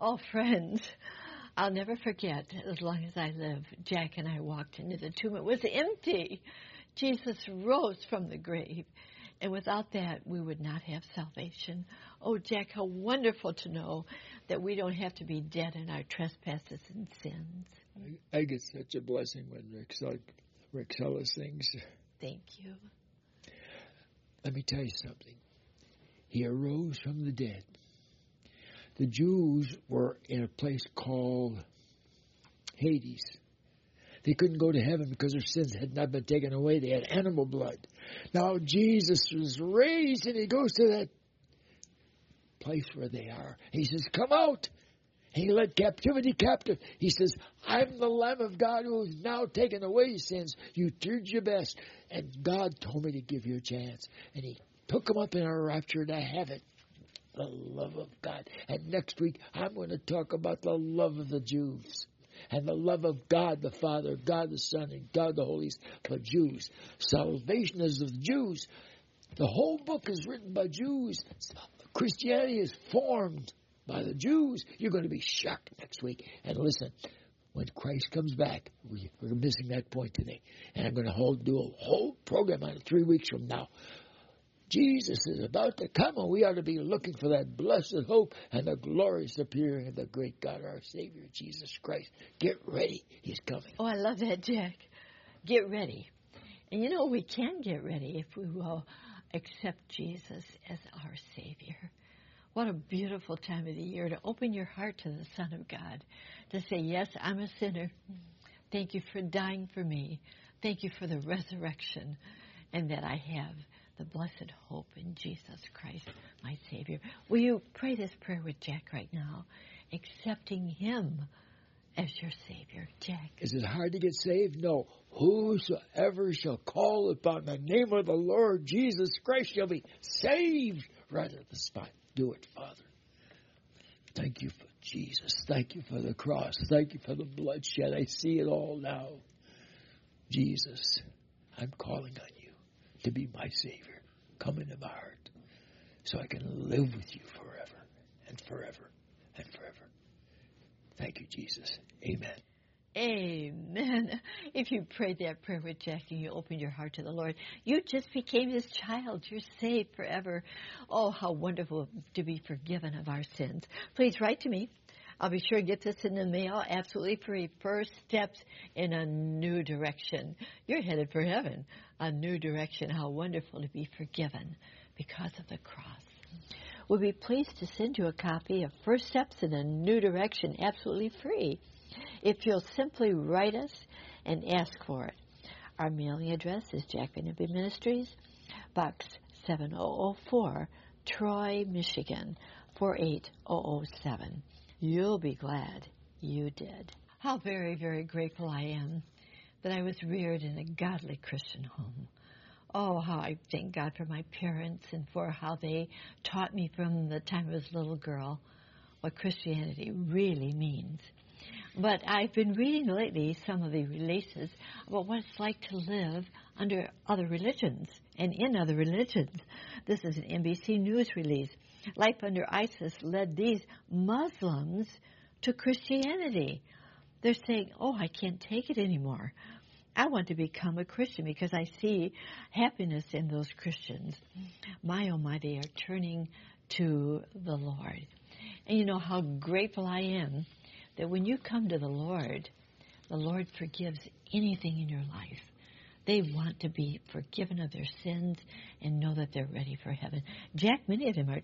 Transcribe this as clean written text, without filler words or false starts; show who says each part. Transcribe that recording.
Speaker 1: Oh, friends, I'll never forget, as long as I live, Jack and I walked into the tomb. It was empty. Jesus rose from the grave. And without that, we would not have salvation. Oh, Jack, how wonderful to know that we don't have to be dead in our trespasses and sins.
Speaker 2: I get such a blessing when Rick Sellis sings.
Speaker 1: Thank you.
Speaker 2: Let me tell you something. He arose from the dead. The Jews were in a place called Hades. They couldn't go to heaven because their sins had not been taken away. They had animal blood. Now Jesus was raised, and he goes to that place where they are. He says, come out. He led captivity captive. He says, I'm the Lamb of God who has now taken away sins. You did your best. And God told me to give you a chance. And he took him up in a rapture to heaven. The love of God. And next week, I'm going to talk about the love of the Jews. And the love of God the Father, God the Son, and God the Holy Spirit for Jews. Salvation is of the Jews. The whole book is written by Jews. Christianity is formed by the Jews. You're going to be shocked next week. And listen, when Christ comes back, we're missing that point today. And I'm going to do a whole program on it 3 weeks from now. Jesus is about to come, and we ought to be looking for that blessed hope and the glorious appearing of the great God, our Savior, Jesus Christ. Get ready. He's coming.
Speaker 1: Oh, I love that, Jack. Get ready. And you know, we can get ready if we will accept Jesus as our Savior. What a beautiful time of the year to open your heart to the Son of God, to say, yes, I'm a sinner. Thank you for dying for me. Thank you for the resurrection, and that I have the blessed hope in Jesus Christ, my Savior. Will you pray this prayer with Jack right now, accepting Him as your Savior? Jack.
Speaker 2: Is it hard to get saved? No. Whosoever shall call upon the name of the Lord Jesus Christ shall be saved right at the spot. Do it, Father. Thank you for Jesus. Thank you for the cross. Thank you for the bloodshed. I see it all now. Jesus, I'm calling on you to be my Savior. Come into my heart so I can live with you forever and forever and forever. Thank you, Jesus. Amen.
Speaker 1: Amen. If you prayed that prayer with Jack and you opened your heart to the Lord, you just became His child. You're saved forever. Oh, how wonderful to be forgiven of our sins. Please write to me. I'll be sure to get this in the mail, absolutely free. First steps in a new direction. You're headed for heaven. A new direction. How wonderful to be forgiven because of the cross. We'll be pleased to send you a copy of First Steps in a New Direction, absolutely free, if you'll simply write us and ask for it. Our mailing address is Jack Van Impe Ministries, Box 7004, Troy, Michigan, 48007. You'll be glad you did. How very, very grateful I am that I was reared in a godly Christian home. Oh, how I thank God for my parents and for how they taught me from the time I was a little girl what Christianity really means. But I've been reading lately some of the releases about what it's like to live under other religions and in other religions. This is an NBC News release. Life under ISIS led these Muslims to Christianity. They're saying, oh, I can't take it anymore. I want to become a Christian because I see happiness in those Christians. My, oh my, they are turning to the Lord. And you know how grateful I am that when you come to the Lord forgives anything in your life. They want to be forgiven of their sins and know that they're ready for heaven. Jack, many of them are